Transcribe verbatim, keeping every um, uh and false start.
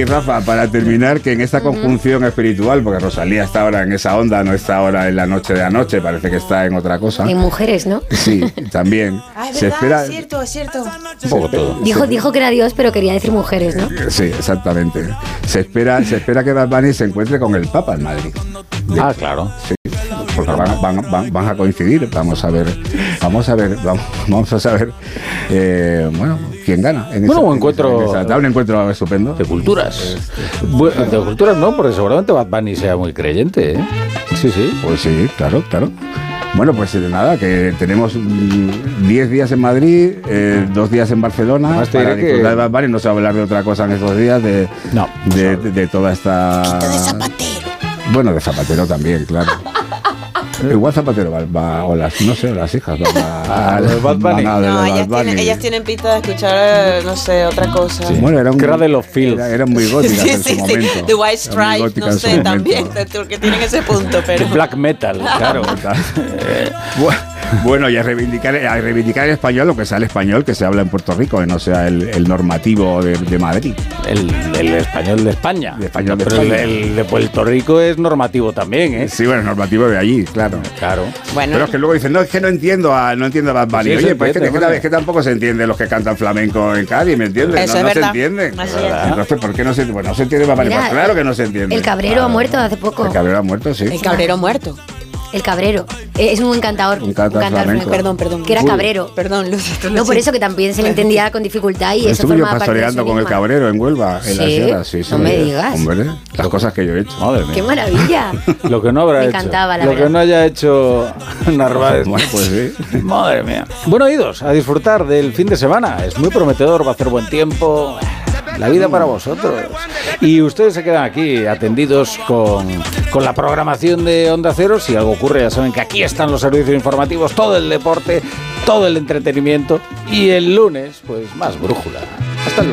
decir, Rafa, para terminar, que en esta conjunción uh-huh. espiritual, porque Rosalía está ahora en esa onda, no está ahora en la noche de anoche, parece que está en otra cosa. En mujeres, ¿no? Sí, también. Ah, es se verdad, espera, es cierto, es cierto. Un poco todo. Dijo, dijo que era Dios, pero quería decir mujeres, ¿no? Sí, exactamente. Se espera, se espera que Bad Bunny se encuentre con el Papa en Madrid. De, ah, claro. Sí, porque van, van, van, van a coincidir. Vamos a ver, vamos a ver, vamos, vamos a saber, eh, bueno, quién gana. En bueno, esa, un encuentro, en esa, en esa, un encuentro estupendo. De culturas. Bueno, de culturas no, porque seguramente Bad Bunny sea muy creyente, ¿eh? Sí, sí. Pues sí, claro, claro. Bueno, pues nada, que tenemos diez días en Madrid, eh, dos días en Barcelona. Más te para diré disfrutar que... de Bad Bunny. No se va a hablar de otra cosa en estos días, de, no, de, de, de toda esta... de Zapatero. Bueno, de Zapatero también, claro. Igual Zapatero va, va, o las, no sé, las hijas van a, a los Bad Bunny. No, no ellas, tienen, ellas tienen pinta de escuchar, no sé, otra cosa. Sí. Bueno, era un, Cradle of Filth. Era, eran muy góticas sí, en sí, su momento. Sí. The White Stripes, no sé, también, porque tienen ese punto, pero... Black metal, claro. Bueno, y a reivindicar, a reivindicar el español, lo que sea el español que se habla en Puerto Rico, y no sea el, el normativo de, de Madrid. El, el español de España. El español de Pero España. El, el de Puerto Rico es normativo también, ¿eh? Sí, bueno, es normativo de allí, claro. Claro. Bueno. Pero es que luego dicen, no, es que no entiendo a, no entiendo a Bad Bunny. Pues Oye, pues es que, es, que, es que tampoco se entiende los que cantan flamenco en Cádiz, ¿me entiendes? Eso no, es no verdad. se entienden. Así es. Entonces, ¿por qué no se, pues no se entiende Bad Bunny? Pues claro que no se entiende. El Cabrero claro. ha muerto hace poco. El Cabrero ha muerto, sí. El Cabrero muerto. El Cabrero. Es un cantador. Un cantador un flamenco. Perdón, perdón. Que era Uy. cabrero. Perdón, Luz. No, por eso que también se le entendía con dificultad y eso Estuve yo formaba parte de su pastoreando con el enigma. Cabrero en Huelva, en ¿Sí? la sierra. Sí, sí, No me digas. Hombre, las cosas que yo he hecho. Madre mía. ¡Qué maravilla! Lo que no habrá Me hecho. encantaba, la Lo verdad. que no haya hecho Narváez. Bueno, pues sí. Madre mía. Bueno, oídos, a disfrutar del fin de semana. Es muy prometedor, va a hacer buen tiempo. La vida para vosotros. Y ustedes se quedan aquí atendidos con, con la programación de Onda Cero. Si algo ocurre, ya saben que aquí están los servicios informativos, todo el deporte, todo el entretenimiento. Y el lunes, pues más brújula. Hasta el lunes.